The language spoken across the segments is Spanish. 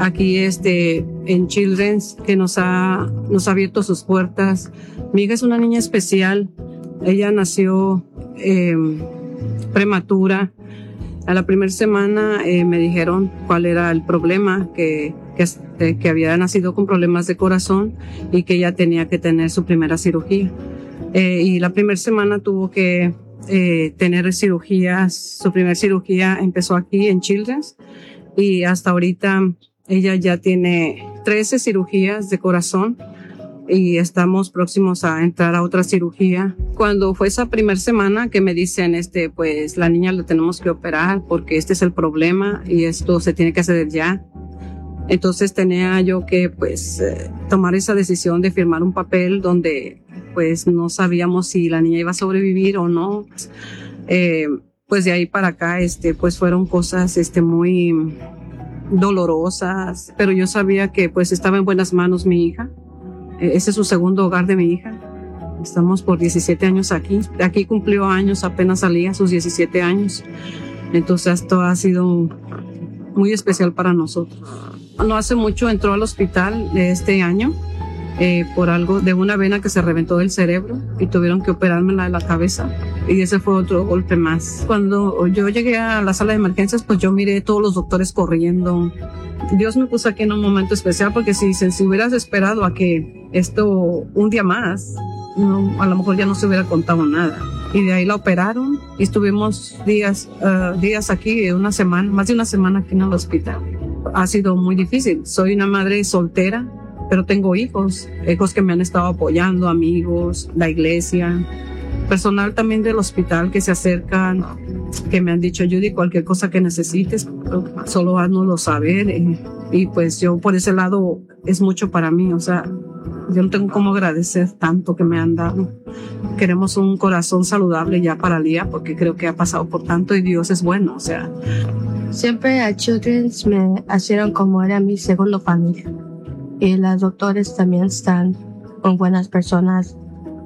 aquí en Children's, que nos ha abierto sus puertas. Mi hija es una niña especial. Ella nació prematura. A la primera semana me dijeron cuál era el problema, que había nacido con problemas de corazón y que ella tenía que tener su primera cirugía. Y la primera semana tuvo que tener cirugías. Su primera cirugía empezó aquí en Children's y hasta ahorita ella ya tiene 13 cirugías de corazón y estamos próximos a entrar a otra cirugía. Cuando fue esa primera semana que me dicen, pues la niña la tenemos que operar porque este es el problema y esto se tiene que hacer ya. Entonces tenía yo que tomar esa decisión de firmar un papel donde pues no sabíamos si la niña iba a sobrevivir o no. Pues de ahí para acá pues fueron cosas muy dolorosas, pero yo sabía que pues estaba en buenas manos mi hija. Ese es su segundo hogar de mi hija. Estamos por 17 años aquí. Aquí cumplió años, apenas salía a sus 17 años. Entonces esto ha sido muy especial para nosotros. No hace mucho entró al hospital este año por algo de una vena que se reventó del cerebro y tuvieron que operármela de la cabeza. Y ese fue otro golpe más. Cuando yo llegué a la sala de emergencias, pues yo miré todos los doctores corriendo. Dios me puso aquí en un momento especial porque si hubieras esperado a que esto un día más, no, a lo mejor ya no se hubiera contado nada. Y de ahí la operaron y estuvimos días aquí, más de una semana aquí en el hospital. Ha sido muy difícil. Soy una madre soltera, pero tengo hijos que me han estado apoyando, amigos, la iglesia, personal también del hospital que se acercan, que me han dicho, Judy, cualquier cosa que necesites, solo háznoslo saber. Y pues yo por ese lado es mucho para mí, o sea, yo no tengo cómo agradecer tanto que me han dado. Queremos un corazón saludable ya para Lía, porque creo que ha pasado por tanto y Dios es bueno, o sea. Siempre a Children's me hicieron como era mi segunda familia. Y los doctores también están con buenas personas.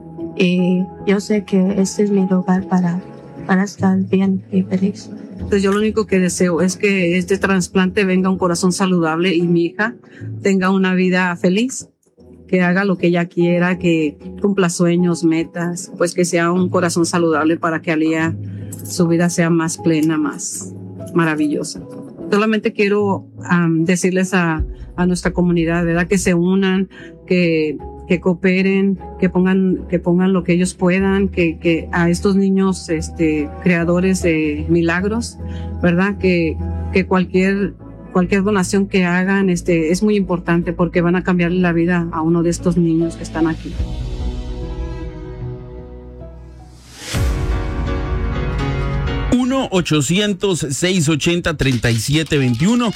Y yo sé que este es mi lugar para estar bien y feliz. Entonces yo lo único que deseo es que este trasplante venga un corazón saludable y mi hija tenga una vida feliz, que haga lo que ella quiera, que cumpla sueños, metas, pues que sea un corazón saludable para que Alía su vida sea más plena, más maravillosa. Solamente quiero decirles a nuestra comunidad, ¿verdad? Que se unan, que cooperen, que pongan lo que ellos puedan, que a estos niños, creadores de milagros, ¿verdad? Que cualquier donación que hagan, es muy importante porque van a cambiarle la vida a uno de estos niños que están aquí. (1-800-680-3721)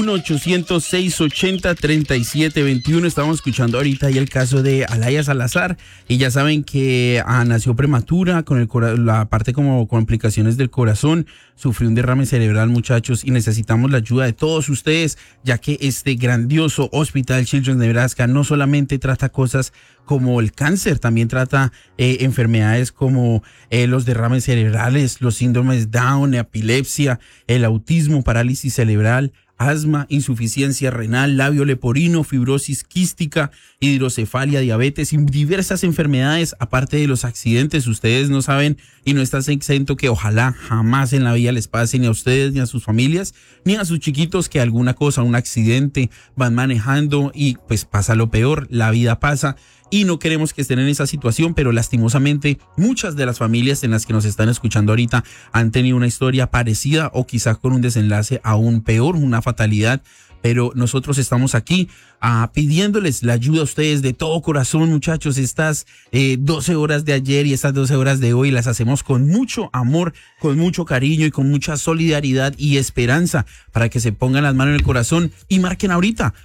1-800-680-3721. Estamos escuchando ahorita ahí el caso de Alaya Salazar y ya saben que nació prematura con la parte como complicaciones del corazón, sufrió un derrame cerebral, muchachos, y necesitamos la ayuda de todos ustedes, ya que este grandioso hospital Children's Nebraska no solamente trata cosas como el cáncer, también trata enfermedades como los derrames cerebrales, los síndromes Down, epilepsia, el autismo, parálisis cerebral, asma, insuficiencia renal, labio leporino, fibrosis quística, hidrocefalia, diabetes y diversas enfermedades, aparte de los accidentes. Ustedes no saben y no están exento que ojalá jamás en la vida les pase ni a ustedes, ni a sus familias, ni a sus chiquitos que alguna cosa, un accidente, van manejando y pues pasa lo peor, la vida pasa. Y no queremos que estén en esa situación, pero lastimosamente muchas de las familias en las que nos están escuchando ahorita han tenido una historia parecida o quizás con un desenlace aún peor, una fatalidad. Pero nosotros estamos aquí pidiéndoles la ayuda a ustedes de todo corazón, muchachos. Estas 12 horas de ayer y estas 12 horas de hoy las hacemos con mucho amor, con mucho cariño y con mucha solidaridad y esperanza para que se pongan las manos en el corazón y marquen ahorita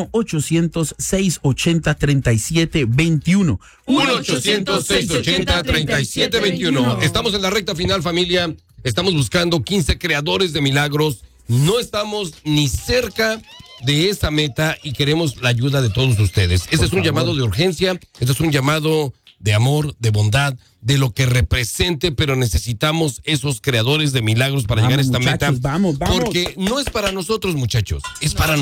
1-800-680-3721. 1-800-680-3721. Estamos en la recta final, familia. Estamos buscando 15 creadores de milagros. No estamos ni cerca de esa meta y queremos la ayuda de todos ustedes. Este es un llamado de urgencia, este es un llamado de amor, de bondad, de lo que represente, pero necesitamos esos creadores de milagros para llegar a esta meta. Vamos. Porque no es para nosotros, muchachos, es para